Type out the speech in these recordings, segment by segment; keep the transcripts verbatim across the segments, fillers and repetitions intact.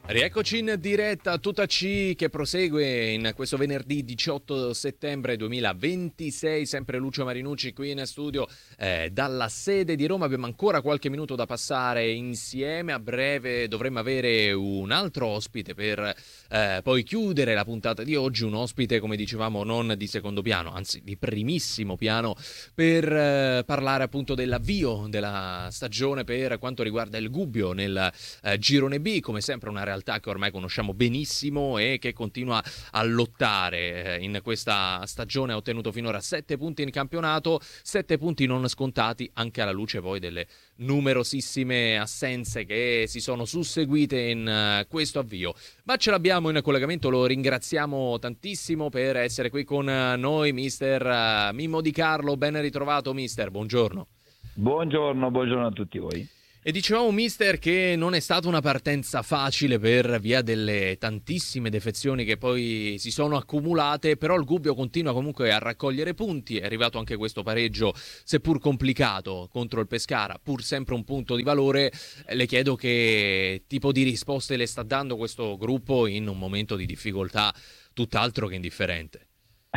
Rieccoci in diretta a Tutta C che prosegue in questo venerdì diciotto settembre duemilaventisei, sempre Lucio Marinucci qui in studio eh, dalla sede di Roma. Abbiamo ancora qualche minuto da passare insieme, a breve dovremmo avere un altro ospite per eh, poi chiudere la puntata di oggi, un ospite come dicevamo non di secondo piano, anzi di primissimo piano, per eh, parlare appunto dell'avvio della stagione per quanto riguarda il Gubbio nel eh, girone B, come sempre una realtà che ormai conosciamo benissimo e che continua a lottare in questa stagione. Ha ottenuto finora sette punti in campionato, sette punti non scontati anche alla luce poi delle numerosissime assenze che si sono susseguite in questo avvio. Ma ce l'abbiamo in collegamento, lo ringraziamo tantissimo per essere qui con noi, mister Mimmo Di Carlo. Ben ritrovato mister, buongiorno. Buongiorno, buongiorno a tutti voi. E dicevamo mister che non è stata una partenza facile per via delle tantissime defezioni che poi si sono accumulate, però il Gubbio continua comunque a raccogliere punti. È arrivato anche questo pareggio, seppur complicato, contro il Pescara, pur sempre un punto di valore. Le chiedo che tipo di risposte le sta dando questo gruppo in un momento di difficoltà tutt'altro che indifferente.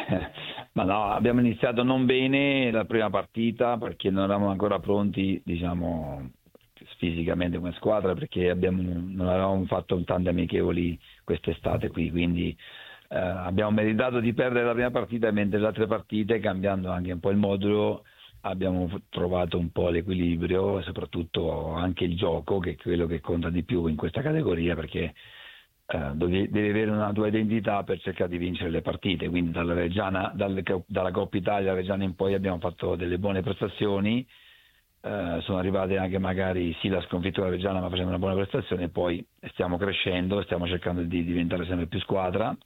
Ma no, abbiamo iniziato non bene la prima partita perché non eravamo ancora pronti, diciamo, fisicamente come squadra, perché abbiamo, non avevamo fatto tante amichevoli quest'estate qui, quindi eh, abbiamo meritato di perdere la prima partita, mentre le altre partite, cambiando anche un po' il modulo, abbiamo trovato un po' l'equilibrio e soprattutto anche il gioco, che è quello che conta di più in questa categoria, perché eh, devi, devi avere una tua identità per cercare di vincere le partite. Quindi dalla Reggiana, dalle, dalla Coppa Italia Reggiana in poi abbiamo fatto delle buone prestazioni. Uh, sono arrivate anche magari sì la sconfitta della Reggiana, ma facendo una buona prestazione, e poi stiamo crescendo, stiamo cercando di diventare sempre più squadra,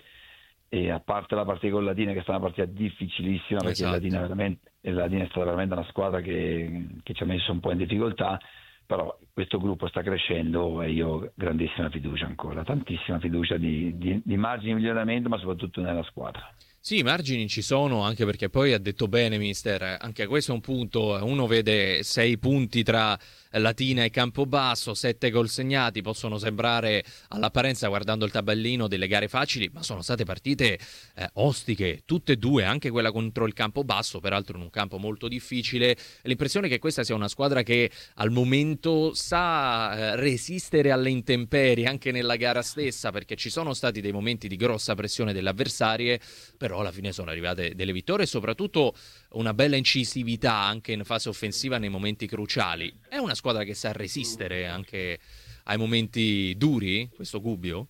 e a parte la partita con Latina che è stata una partita difficilissima, perché esatto. Latina, veramente, Latina è stata veramente una squadra che, che ci ha messo un po' in difficoltà, però questo gruppo sta crescendo e io ho grandissima fiducia ancora, tantissima fiducia di, di, di margini di miglioramento, ma soprattutto nella squadra. Sì, i margini ci sono, anche perché poi ha detto bene mister, anche questo è un punto, uno vede sei punti tra Latina e Campobasso, sette gol segnati, possono sembrare all'apparenza guardando il tabellino delle gare facili, ma sono state partite eh, ostiche, tutte e due, anche quella contro il Campobasso, peraltro in un campo molto difficile. L'impressione è che questa sia una squadra che al momento sa eh, resistere alle intemperie anche nella gara stessa, perché ci sono stati dei momenti di grossa pressione delle avversarie, però alla fine sono arrivate delle vittorie e soprattutto una bella incisività anche in fase offensiva nei momenti cruciali. È una squadra che sa resistere anche ai momenti duri, questo Gubbio?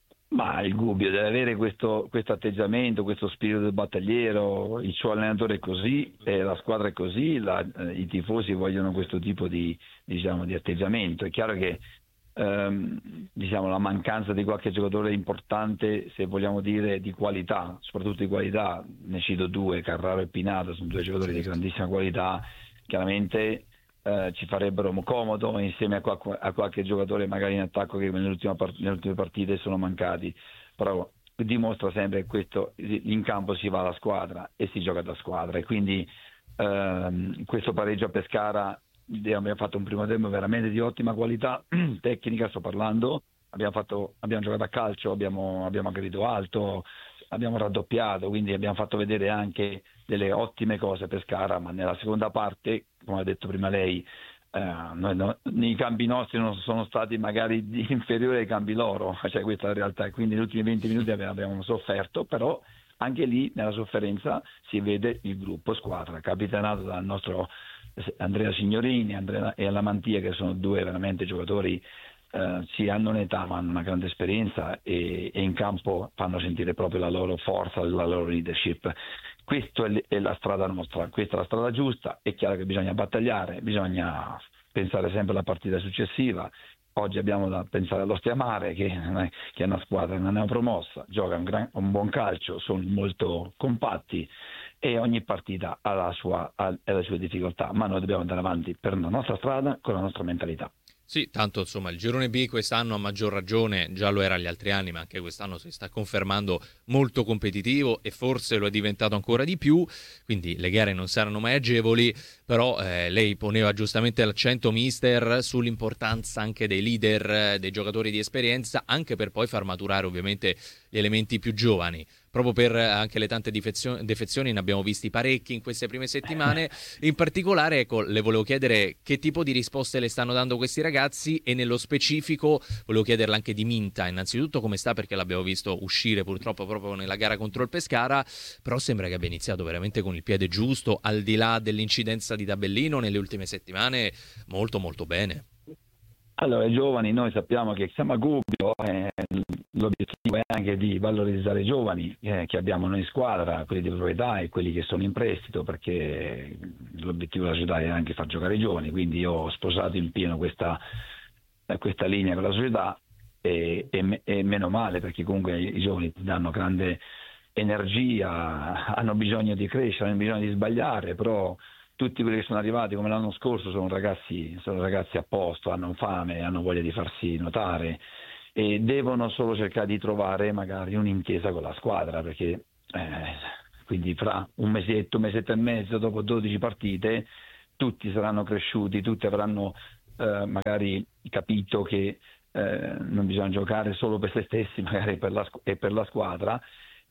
Ma il Gubbio deve avere questo, questo atteggiamento, questo spirito del battagliero, il suo allenatore è così, eh, la squadra è così, la, eh, i tifosi vogliono questo tipo di, diciamo, di atteggiamento. È chiaro che ehm, diciamo, la mancanza di qualche giocatore importante, se vogliamo dire di qualità, soprattutto di qualità, ne cito due, Carraro e Pinato, sono due giocatori di grandissima qualità, chiaramente Eh, ci farebbero comodo insieme a, qualche, a qualche giocatore magari in attacco che nell'ultima part- nelle ultime partite sono mancati, però dimostra sempre che questo, in campo si va alla squadra e si gioca da squadra, e quindi ehm, questo pareggio a Pescara abbiamo fatto un primo tempo veramente di ottima qualità tecnica, sto parlando, abbiamo, fatto, abbiamo giocato a calcio, abbiamo, abbiamo aggredito alto, abbiamo raddoppiato, quindi abbiamo fatto vedere anche delle ottime cose a Pescara, ma nella seconda parte, come ha detto prima lei, eh, noi, no, i cambi nostri non sono stati magari inferiori ai cambi loro, cioè questa è la realtà, e quindi negli ultimi venti minuti abbiamo, abbiamo sofferto, però anche lì nella sofferenza si vede il gruppo squadra, capitanato dal nostro Andrea Signorini Andrea e Alamantia, che sono due veramente giocatori, eh, sì, hanno un'età ma hanno una grande esperienza, e, e in campo fanno sentire proprio la loro forza, la loro leadership. Questa è, è la strada nostra, questa è la strada giusta. È chiaro che bisogna battagliare, bisogna pensare sempre alla partita successiva. Oggi abbiamo da pensare all'Ostia Mare, che, che è una squadra che non è promossa, gioca un, gran, un buon calcio, sono molto compatti, e ogni partita ha, la sua, ha le sue difficoltà, ma noi dobbiamo andare avanti per la nostra strada con la nostra mentalità. Sì, tanto insomma il girone B quest'anno a maggior ragione, già lo era gli altri anni, ma anche quest'anno si sta confermando molto competitivo e forse lo è diventato ancora di più, quindi le gare non saranno mai agevoli, però eh, lei poneva giustamente l'accento, mister, sull'importanza anche dei leader, eh, dei giocatori di esperienza, anche per poi far maturare ovviamente gli elementi più giovani. Proprio per anche le tante difezio- defezioni ne abbiamo visti parecchi in queste prime settimane. In particolare, ecco, le volevo chiedere che tipo di risposte le stanno dando questi ragazzi e nello specifico volevo chiederle anche di Minta, innanzitutto come sta, perché l'abbiamo visto uscire purtroppo proprio nella gara contro il Pescara, però sembra che abbia iniziato veramente con il piede giusto, al di là dell'incidenza di tabellino nelle ultime settimane, molto molto bene. Allora, i giovani, noi sappiamo che siamo a Gubbio, eh, l'obiettivo è anche di valorizzare i giovani eh, che abbiamo noi in squadra, quelli di proprietà e quelli che sono in prestito, perché l'obiettivo della società è anche far giocare i giovani, quindi io ho sposato in pieno questa, questa linea con la società e, e, e meno male, perché comunque i, i giovani danno grande energia, hanno bisogno di crescere, hanno bisogno di sbagliare, però tutti quelli che sono arrivati come l'anno scorso sono ragazzi, sono ragazzi a posto, hanno fame, hanno voglia di farsi notare e devono solo cercare di trovare magari un'intesa con la squadra, perché eh, quindi fra un mesetto, un mesetto e mezzo, dopo dodici partite, tutti saranno cresciuti, tutti avranno eh, magari capito che eh, non bisogna giocare solo per se stessi, magari per la, e per la squadra,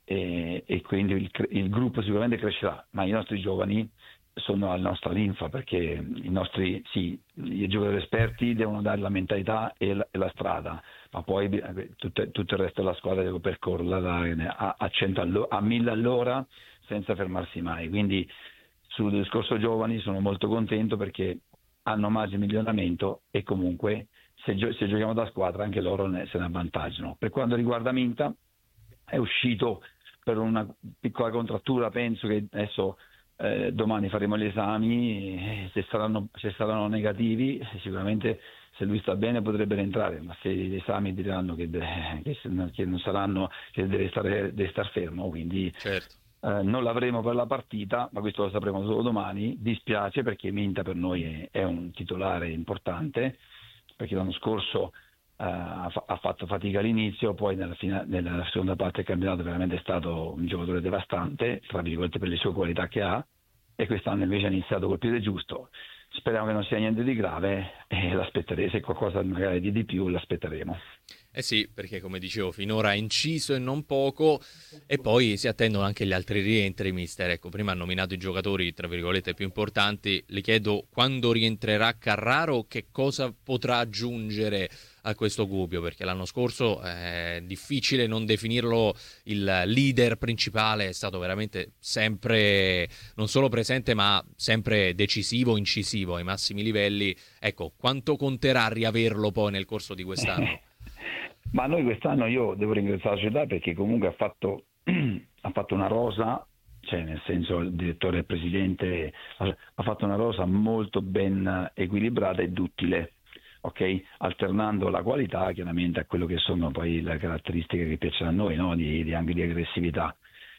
e, e quindi il, il gruppo sicuramente crescerà, ma i nostri giovani sono alla nostra linfa, perché i nostri sì, i giocatori esperti devono dare la mentalità e la, e la strada, ma poi tutto, tutto il resto della squadra deve percorrerla a, a, cento allo, a mille all'ora senza fermarsi mai. Quindi sul discorso giovani sono molto contento perché hanno margine di miglioramento e comunque se, gio- se giochiamo da squadra anche loro ne, se ne avvantaggiano. Per quanto riguarda Minta, è uscito per una piccola contrattura, penso che adesso Eh, domani faremo gli esami, eh, se, saranno, se saranno negativi sicuramente se lui sta bene potrebbe rientrare, ma se gli esami diranno che, che, che non saranno, che deve stare, deve star fermo, quindi Certo. eh, non l'avremo per la partita, ma questo lo sapremo solo domani. Dispiace perché Minta per noi è, è un titolare importante, perché l'anno scorso Uh, ha fatto fatica all'inizio, poi nella, fina- nella seconda parte del campionato veramente è stato un giocatore devastante, tra virgolette, per le sue qualità che ha, e quest'anno invece ha iniziato col piede giusto. Speriamo che non sia niente di grave e l'aspetteremo, se qualcosa magari di di più l'aspetteremo. Eh sì, perché come dicevo, finora ha inciso e non poco, e poi si attendono anche gli altri rientri, mister. Ecco, prima ha nominato i giocatori, tra virgolette, più importanti. Le chiedo quando rientrerà Carraro, che cosa potrà aggiungere a questo Gubbio, perché l'anno scorso è difficile non definirlo il leader principale, è stato veramente sempre non solo presente, ma sempre decisivo, incisivo ai massimi livelli. Ecco, quanto conterà riaverlo poi nel corso di quest'anno? Ma noi quest'anno io devo ringraziare la società perché comunque ha fatto, ha fatto una rosa, cioè nel senso il direttore e il presidente ha, ha fatto una rosa molto ben equilibrata ed duttile, ok? Alternando la qualità chiaramente a quello che sono poi le caratteristiche che piacciono a noi, no? di, di anche di aggressività.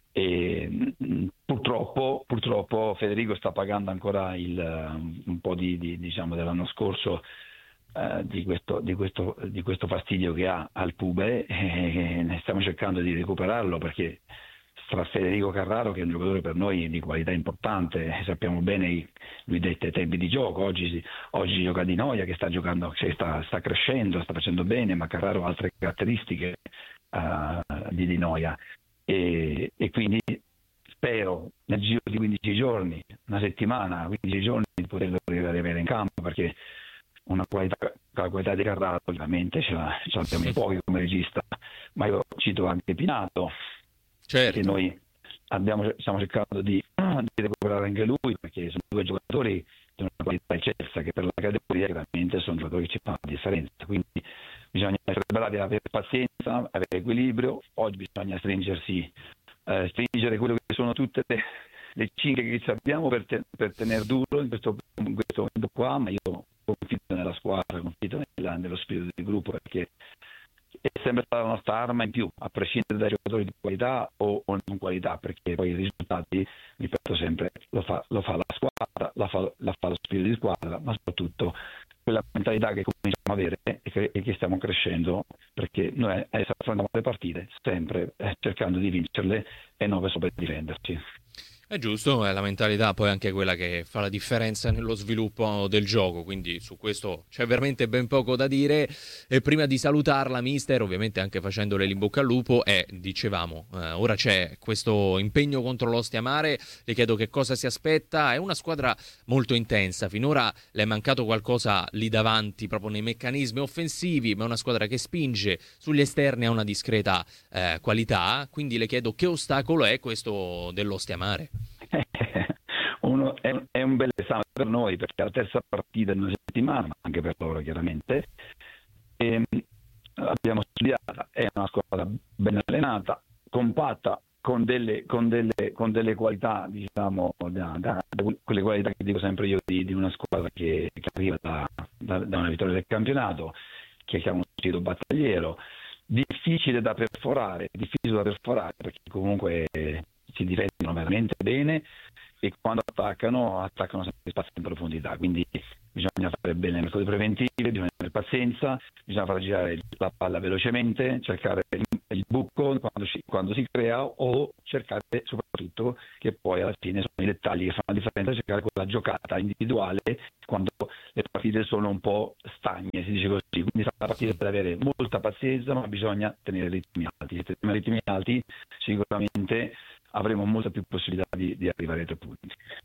E, mh, purtroppo, purtroppo Federico sta pagando ancora il, un po' di, di, diciamo, dell'anno scorso eh, di, questo, di, questo, di questo fastidio che ha al pube e ne stiamo cercando di recuperarlo, perché tra Federico Carraro, che è un giocatore per noi di qualità importante, sappiamo bene lui dei tempi di gioco, oggi, oggi gioca Di Noia che sta giocando, cioè sta, sta crescendo, sta facendo bene, ma Carraro ha altre caratteristiche uh, di Di Noia. E, e quindi spero nel giro di quindici giorni, una settimana, quindici giorni di poterlo riavere in campo, perché una qualità, la qualità di Carraro ovviamente ce, la, ce l'abbiamo in pochi come regista, ma io cito anche Pinato, Certo. che noi abbiamo, stiamo cercando di, di recuperare anche lui, perché sono due giocatori di una qualità eccelsa che per la categoria veramente sono giocatori che ci fanno la differenza, quindi bisogna essere bravi ad avere pazienza, avere equilibrio. Oggi bisogna stringersi, eh, stringere quello che sono tutte le, le cinghie che abbiamo per, te, per tenere duro in questo, in questo momento qua, ma io confido nella squadra, confido nella, nello spirito di gruppo, perché è sempre stata la nostra arma in più, a prescindere dai giocatori di qualità o, o non qualità, perché poi i risultati, ripeto sempre, lo fa, lo fa la squadra, la fa, la fa lo spirito di squadra, ma soprattutto quella mentalità che cominciamo a avere e che, e che stiamo crescendo, perché noi adesso affrontiamo le partite sempre eh, cercando di vincerle e non solo per difenderci. È giusto, è la mentalità poi anche quella che fa la differenza nello sviluppo del gioco, quindi su questo c'è veramente ben poco da dire. E prima di salutarla, mister, ovviamente anche facendole l'in bocca al lupo, e dicevamo, eh, ora c'è questo impegno contro l'Ostia Mare, le chiedo che cosa si aspetta. È una squadra molto intensa, finora le è mancato qualcosa lì davanti proprio nei meccanismi offensivi, ma è una squadra che spinge, sugli esterni ha una discreta eh, qualità, quindi le chiedo che ostacolo è questo dell'Ostia Mare. Uno, è, è un bel esame per noi, perché è la terza partita in una settimana, ma anche per loro chiaramente. E abbiamo studiata, è una squadra ben allenata, compatta, con delle, con delle, con delle qualità, diciamo, da, da, da quelle qualità che dico sempre io di, di una squadra che, che arriva da, da, da una vittoria del campionato, che ha uno spirito battagliero, difficile da perforare, difficile da perforare perché comunque si difendono veramente bene e quando attaccano, attaccano sempre spazi in profondità, quindi bisogna fare bene le metodi preventive, bisogna avere pazienza, bisogna far girare la palla velocemente, cercare il, il buco quando si, quando si crea, o cercare soprattutto, che poi alla fine sono i dettagli che fanno la differenza, cercare quella giocata individuale quando le partite sono un po' stagne, si dice così, quindi sarà la partita da avere molta pazienza, ma bisogna tenere ritmi alti, se teniamo ritmi alti sicuramente avremo molta più possibilità di, di arrivare ai tre punti.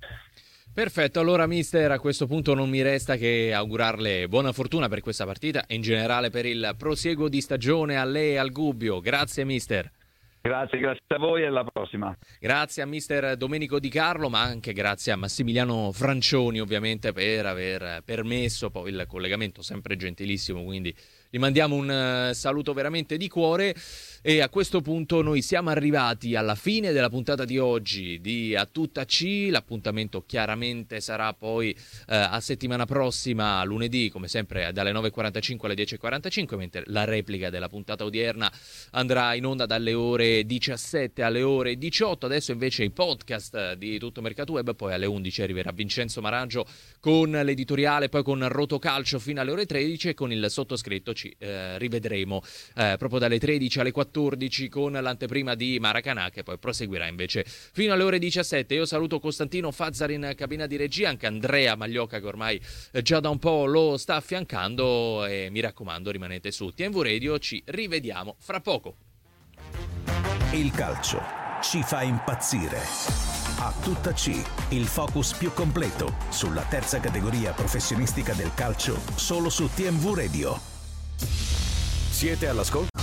Perfetto, allora mister, a questo punto non mi resta che augurarle buona fortuna per questa partita e in generale per il prosieguo di stagione a lei e al Gubbio. Grazie mister. Grazie, grazie a voi e alla prossima. Grazie a mister Domenico Di Carlo, ma anche grazie a Massimiliano Francioni ovviamente per aver permesso poi il collegamento, sempre gentilissimo, quindi gli mandiamo un saluto veramente di cuore. E a questo punto noi siamo arrivati alla fine della puntata di oggi di A Tutta C. L'appuntamento chiaramente sarà poi eh, a settimana prossima, lunedì, come sempre dalle nove e quarantacinque alle dieci e quarantacinque, mentre la replica della puntata odierna andrà in onda dalle ore diciassette alle ore diciotto. Adesso invece i podcast di Tutto Mercato Web, poi alle undici arriverà Vincenzo Maraggio con l'editoriale, poi con Rotocalcio fino alle ore tredici, e con il sottoscritto ci eh, rivedremo eh, proprio dalle tredici alle quattordici con l'anteprima di Maracanã, che poi proseguirà invece fino alle ore diciassette. Io saluto Costantino Fazzari in cabina di regia, anche Andrea Magliocca che ormai già da un po' lo sta affiancando, e mi raccomando rimanete su T M V Radio, ci rivediamo fra poco. Il calcio ci fa impazzire. A Tutta C, il focus più completo sulla terza categoria professionistica del calcio, solo su T M V Radio. Siete all'ascolto